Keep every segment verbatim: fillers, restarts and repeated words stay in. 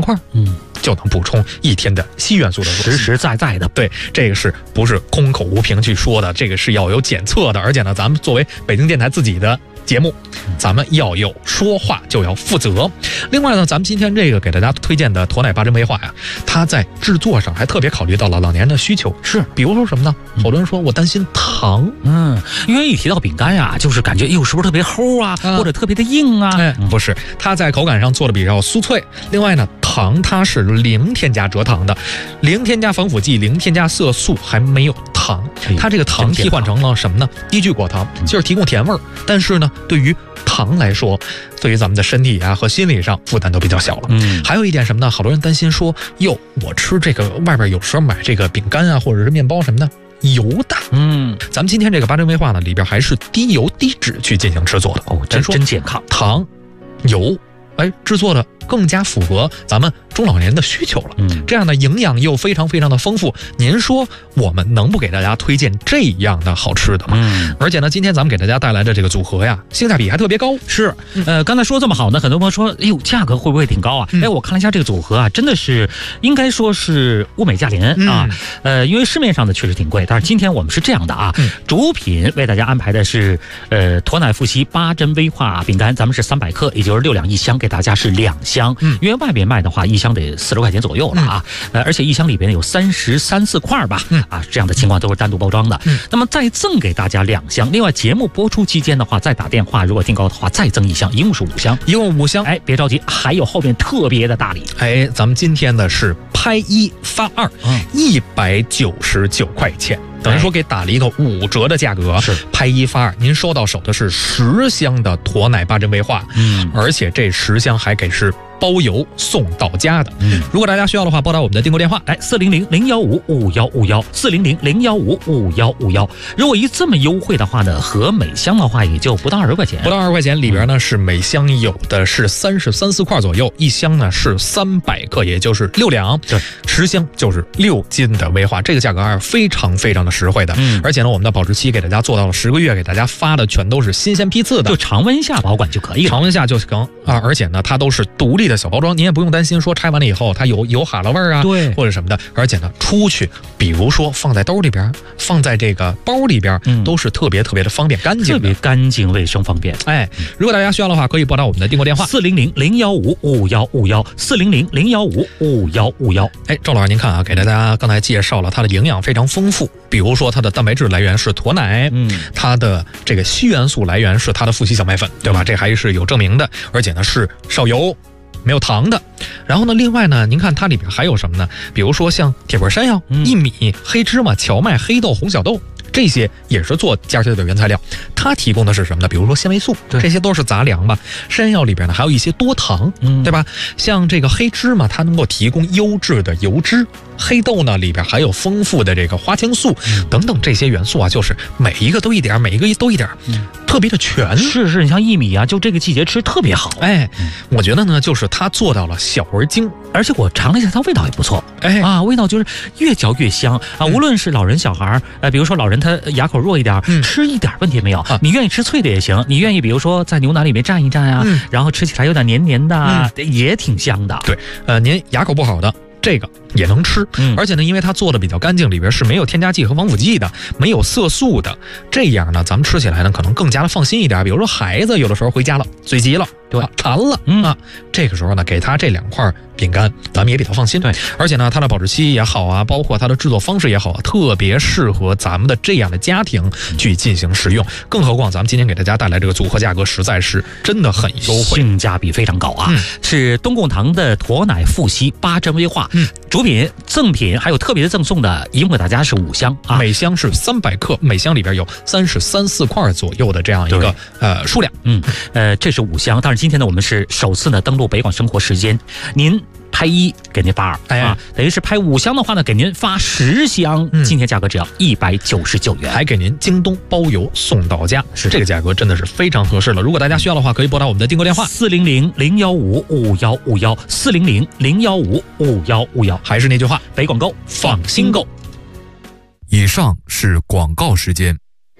块，嗯，就能补充一天的硒元素的实实在在的。 对，这个是不是空口无凭去说的？这个是要有检测的，而且呢，咱们作为北京电台自己的节目，咱们要有说话就要负责。另外呢，咱们今天这个给大家推荐的驼奶八珍威化呀，它在制作上还特别考虑到了老年人的需求。 是， 比如说什么呢？好多人说我担心糖， 嗯，因为一提到饼干呀，就是感觉哟，是不是特别齁啊，啊或者特别的硬啊？ 哎，不是，它在口感上做的比较酥脆。另外呢，糖它是零添加蔗糖的，零添加防腐剂，零添加色素，还没有糖。它这个糖替换成了什么呢？低聚果糖，就是提供甜味儿。但是呢，对于糖来说，对于咱们的身体啊和心理上负担都比较小了。嗯，还有一点什么呢？好多人担心说，哟，我吃这个外边有时候买这个饼干啊，或者是面包什么的，油大。嗯，咱们今天这个八珍威化呢，里边还是低油低脂去进行制作的。 哦，真真健康。 糖、油，哎，制作的更加符合咱们中老年人的需求了。嗯，这样的营养又非常非常的丰富。您说我们能不给大家推荐这样的好吃的吗？嗯，而且呢，今天咱们给大家带来的这个组合呀，性价比还特别高。 是，呃，刚才说这么好呢，很多朋友说，哎呦，价格会不会挺高啊？嗯、哎，我看了一下这个组合啊，真的是应该说是物美价廉、嗯、啊。呃，因为市面上的确实挺贵，但是今天我们是这样的啊，嗯、主品为大家安排的是呃驼奶富硒八珍威化饼干，咱们是三百克，也就是六两一箱，给大家是两箱。嗯，因为外边卖的话，一箱得四十块钱左右了啊。嗯、呃，而且一箱里边有三十三四块吧。嗯啊，这样的情况都是单独包装的。嗯，那么再赠给大家两箱。另外，节目播出期间的话，再打电话，如果订购的话，再赠一箱，一共是五箱， 一共五箱。 哎，别着急，还有后面特别的大礼。 哎，咱们今天的是拍一发二，一百九十九块钱。等于说给打了一个五折的价格，是拍一发二，您收到手的是十箱的驼奶八珍威化，嗯，而且这十箱还给是包邮送到家的。嗯，如果大家需要的话，拨打我们的订购电话， 来四零零零幺五五幺五幺，四零零零幺五五幺五幺。如果一这么优惠的话呢，和每箱的话也就不到二十块钱， 不到二十块钱，里边呢是每箱有的是三十三四块左右，一箱呢是三百克，也就是六两，对，十箱就是六斤的威化，这个价格还是非常非常的实惠的。嗯，而且呢，我们的保质期给大家做到了十个月，给大家发的全都是新鲜批次的， 就常温下保管就可以了， 常温下就行啊。而且呢，它都是独立的小包装，您也不用担心说拆完了以后它有有哈喇味儿啊，对，或者什么的。而且呢，出去比如说放在兜里边，放在这个包里边，嗯、都是特别特别的方便干净的， 特别干净卫生方便。 哎，如果大家需要的话，可以拨打我们的订购电话四零零零幺五五幺五幺，四零零零幺五五幺五幺。 哎，赵老师您看啊，给大家刚才介绍了它的营养非常丰富，比如说它的蛋白质来源是驼奶，嗯，它的这个硒元素来源是它的富硒小麦粉，对吧？这还是有证明的，而且呢是少油没有糖的。然后呢，另外呢，您看它里边还有什么呢？比如说像铁棍山药、嗯、薏米、黑芝麻、荞麦、黑豆、红小豆，这些也是做加热的原材料。它提供的是什么呢？比如说纤维素，这些都是杂粮吧。山药里边呢还有一些多糖，嗯，对吧？像这个黑芝麻，它能够提供优质的油脂。黑豆呢里边还有丰富的这个花青素等等这些元素啊，就是每一个都一点，每一个都一点，嗯、特别的全。 是是，你像薏米啊，就这个季节吃特别好。 哎，嗯、我觉得呢，就是它做到了小而精， 而且我尝了一下，它味道也不错。哎啊，味道就是越嚼越香啊！无论是老人小孩，呃，比如说老人他牙口弱一点，嗯、吃一点问题没有。啊、你愿意吃脆的也行，你愿意比如说在牛奶里面蘸一蘸啊，嗯、然后吃起来有点黏黏的，嗯、也挺香的。 对，呃，您牙口不好的。这个也能吃，嗯、而且呢，因为它做的比较干净，里边是没有添加剂和防腐剂的，没有色素的，这样呢，咱们吃起来呢可能更加的放心一点。比如说孩子有的时候回家了，嘴急了，对吧？馋了，嗯啊，这个时候呢，给他这两块饼干，咱们也比较放心。对，而且呢，它的保质期也好啊，包括它的制作方式也好啊，特别适合咱们的这样的家庭去进行食用。更何况咱们今天给大家带来这个组合价格，实在是真的很优惠， 性价比非常高啊！嗯、是东贡堂的驼奶富硒八珍威化。嗯，主品、赠品还有特别的赠送的，一共给大家是五箱啊， 每箱是三百克，每箱里边有三十三四块左右的这样一个呃数量。 嗯，呃，这是五箱，但是今天呢，我们是首次呢登录北广生活时间，您拍一给您发二，哎啊，等于是拍五箱的话呢，给您发十箱，嗯、今天价格只要一百九十九元， 还给您京东包邮送到家，是这个价格真的是非常合适了。如果大家需要的话，可以拨打我们的订购电话四零零零幺五五幺五幺，四零零零幺五五幺五幺。 还是那句话， 北广购，放心购。 以上是广告时间。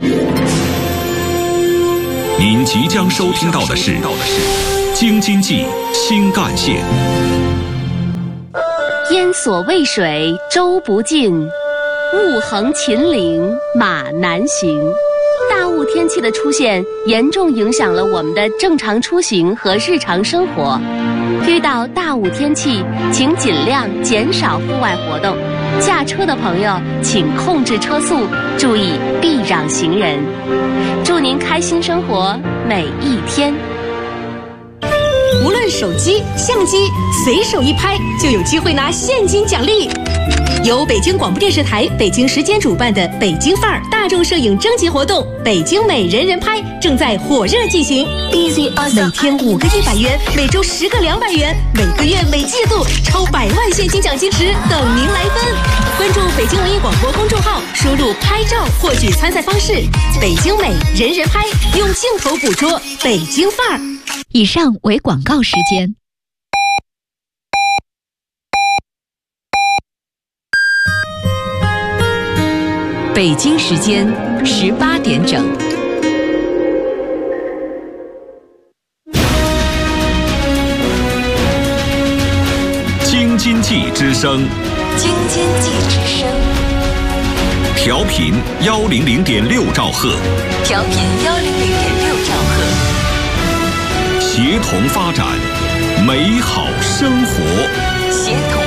您即将收听到的是京津冀新干线。 烟所未水，舟不进；雾横秦岭，马难行。大雾天气的出现，严重影响了我们的正常出行和日常生活。遇到大雾天气，请尽量减少户外活动。驾车的朋友，请控制车速，注意避让行人。祝您开心生活每一天。 无论手机、相机，随手一拍就有机会拿现金奖励。由北京广播电视台北京时间主办的北京范儿大众摄影征集活动“北京美人人拍”正在火热进行。每天五个一百元，每周十个两百元，每个月每季度超百万现金奖金池等您来分。关注北京文艺广播公众号，输入“拍照”获取参赛方式。北京美人人拍，用镜头捕捉北京范儿。 以上为广告时间。北京时间十八点整。 京津冀之声， 京津冀之声， 调频幺零零点六兆赫， 调频幺零零点六兆赫， 协同发展，美好生活， 协同